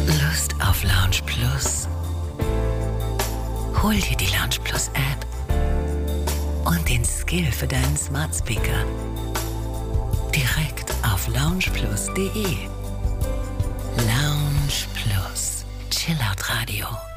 Lust auf Lounge Plus? Hol dir die Lounge Plus App und den Skill für deinen Smart Speaker direkt auf loungeplus.de. Lounge Plus, Chillout Radio.